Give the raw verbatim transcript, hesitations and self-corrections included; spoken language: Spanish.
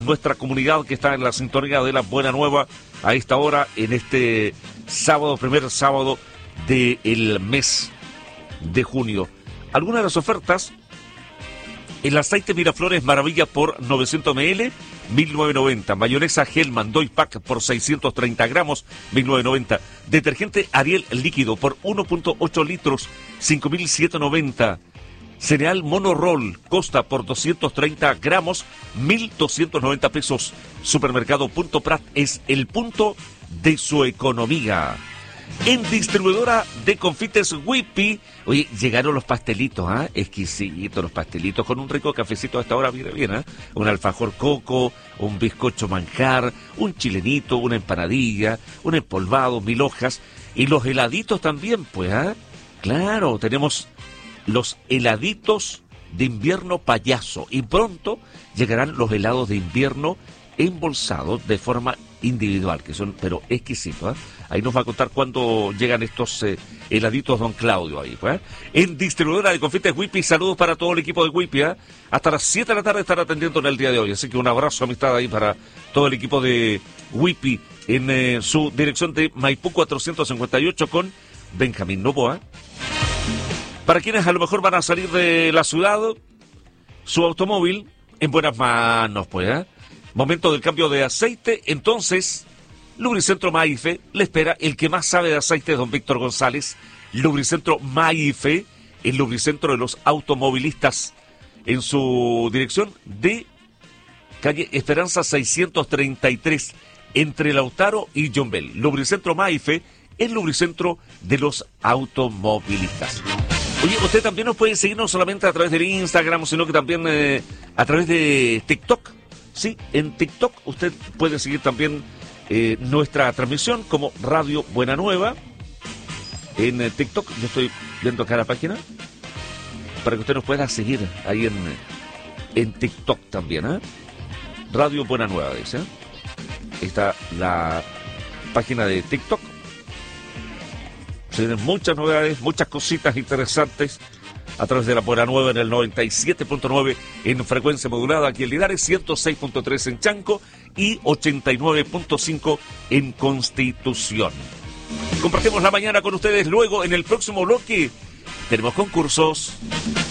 nuestra comunidad que está en la sintonía de la Buena Nueva a esta hora, en este sábado, primer sábado del mes de junio. Algunas de las ofertas: el aceite Miraflores Maravilla por novecientos mililitros, mil novecientos noventa. Mayonesa Hellman Doy Pack por seiscientos treinta gramos, mil novecientos noventa. Detergente Ariel líquido por uno punto ocho litros, cinco mil setecientos noventa. Cereal Mono Roll Costa por doscientos treinta gramos, mil doscientos noventa pesos. Supermercado Punto Prat es el punto de su economía. En distribuidora de confites Whippy, oye, llegaron los pastelitos, ¿ah? ¿eh? Exquisitos los pastelitos, con un rico cafecito a esta hora, viene bien, ¿eh? Un alfajor coco, un bizcocho manjar, un chilenito, una empanadilla, un empolvado, mil hojas, y los heladitos también, pues, ¿ah? ¿eh? Claro, tenemos los heladitos de invierno payaso, y pronto llegarán los helados de invierno embolsados de forma individual, que son, pero exquisitos, ¿eh? Ahí nos va a contar cuándo llegan estos eh, heladitos don Claudio ahí, pues. En distribuidora de confites Whippy, saludos para todo el equipo de Whippy, ¿eh? Hasta las siete de la tarde estará atendiendo en el día de hoy, así que un abrazo, amistad ahí para todo el equipo de Whippy en eh, su dirección de Maipú cuatrocientos cincuenta y ocho con Benjamín Novoa. Para quienes a lo mejor van a salir de la ciudad, su automóvil en buenas manos, pues, ¿eh? Momento del cambio de aceite, entonces Lubricentro Maife le espera el que más sabe de aceite, don Víctor González. Lubricentro Maife, el lubricentro de los automovilistas, en su dirección de calle Esperanza seiscientos treinta y tres, entre Lautaro y Yombel. Lubricentro Maife, el lubricentro de los automovilistas. Oye, usted también nos puede seguir no solamente a través del Instagram, sino que también eh, a través de TikTok. Sí, en TikTok usted puede seguir también eh, nuestra transmisión como Radio Buena Nueva. En eh, TikTok, yo estoy viendo acá la página, para que usted nos pueda seguir ahí en, en TikTok también, ¿eh? Radio Buena Nueva, dice. Ahí está la página de TikTok. Se vienen muchas novedades, muchas cositas interesantes a través de la Buena Nueva en el noventa y siete punto nueve en frecuencia modulada aquí en Linares, ciento seis punto tres en Chanco y ochenta y nueve punto cinco en Constitución. Compartimos la mañana con ustedes. Luego, en el próximo bloque, tenemos concursos.